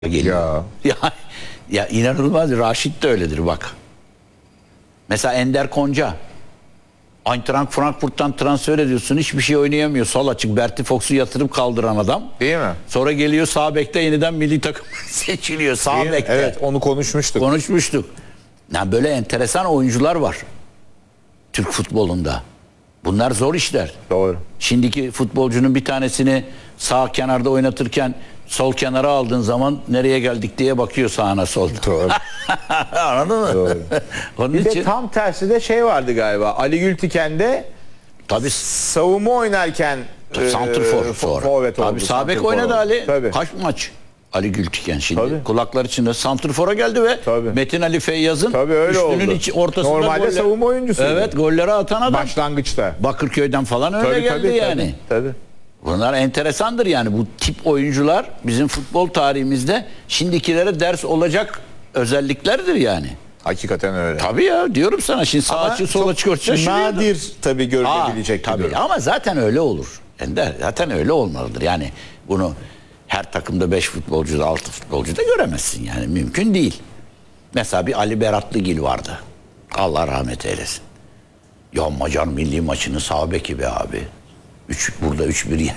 geliyor. Ya inanılmaz. Raşit de öyledir bak. Mesela Ender Konca. Eintracht Frankfurt'tan transfer ediyorsun. Hiçbir şey oynayamıyor. Sol açık. Berti Fox'u yatırıp kaldıran adam. Değil mi? Sonra geliyor sağ bekte yeniden milli takım seçiliyor. Sağ bekte. Evet, onu konuşmuştuk. Yani böyle enteresan oyuncular var. Türk futbolunda. Bunlar zor işler. Doğru. Şimdiki futbolcunun bir tanesini sağ kenarda oynatırken sol kenara aldığın zaman nereye geldik diye bakıyor sağına solda. Doğru. Anladın mı? Doğru. Onun Bir için de tam tersi de şey vardı galiba. Ali Gültiken'de tabii savunma oynarken santrfor sonra. Forvet oldu. Tabii sağ bek santrfor oynadı oldu. Ali. Tabii. Kaç maç? Ali Gültiken şimdi Tabii. kulaklar içinde santrfora geldi ve Tabii. Metin Ali Feyyaz'ın Tabii öyle üstünün oldu. ortasında Normalde savunma oyuncusu. Evet, golleri atan adam. Başlangıçta. Bakırköy'den falan öyle geldi yani. Tabii. Bunlar enteresandır yani, bu tip oyuncular bizim futbol tarihimizde şimdikilere ders olacak özelliklerdir yani. Hakikaten öyle. Tabii ya, diyorum sana şimdi sağ açı sol açı nadir tabii görülebilecek bir tabii durum. ama zaten öyle olur. Ender, zaten öyle olmalıdır. Yani bunu her takımda 5 futbolcu da 6 futbolcu da göremezsin yani, mümkün değil. Mesela bir Ali Beratlıgil vardı. Allah rahmet eylesin. Ya Macar milli maçının sağ beki be abi. Burada 3-1 yendi.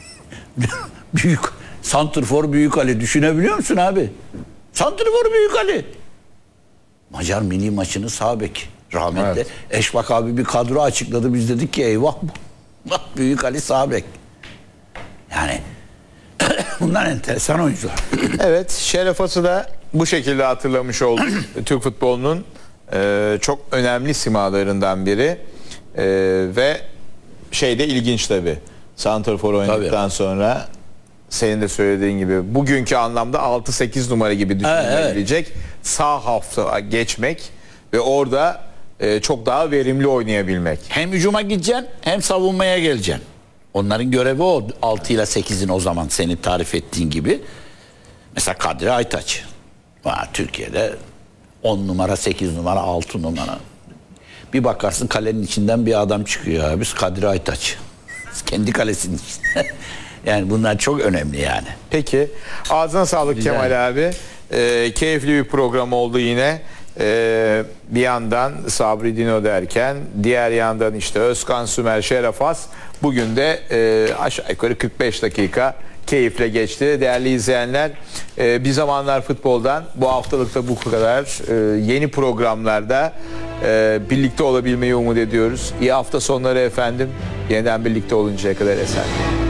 Büyük santrfor Büyük Ali, düşünebiliyor musun abi? Santrfor Büyük Ali. Macar milli maçının sağ beki. Rahmetli. Evet. Eşbak abi bir kadro açıkladı. Biz dedik ki eyvah, bak Büyük Ali sağ bek. Yani bunlar enteresan oyuncular. Evet, Şeref As'ı da bu şekilde hatırlamış olduk. Türk futbolunun çok önemli simalarından biri. Ve şey de ilginç tabii. Santrfor oynadıktan sonra senin de söylediğin gibi bugünkü anlamda 6-8 numara gibi düşünülebilecek sağ hafta geçmek ve orada çok daha verimli oynayabilmek. Hem hücuma gideceksin hem savunmaya geleceksin. Onların görevi o. 6 ile 8'in o zaman senin tarif ettiğin gibi. Mesela Kadri Aytaç. Türkiye'de 10 numara, 8 numara, 6 numara. Bir bakarsın kalenin içinden bir adam çıkıyor abi. Kadri Aytaç. Kendi kalesinin içinde. Yani bunlar çok önemli yani. Peki. Ağzına sağlık Güzel. Kemal abi. Keyifli bir program oldu yine. Bir yandan Sabri Dino derken diğer yandan işte Özkan Sümer, Şeref As. Bugün de aşağı yukarı 45 dakika keyifle geçti. Değerli izleyenler, Bir Zamanlar Futbol'dan bu haftalıkta bu kadar. Yeni programlarda birlikte olabilmeyi umut ediyoruz. İyi hafta sonları efendim. Yeniden birlikte oluncaya kadar esen.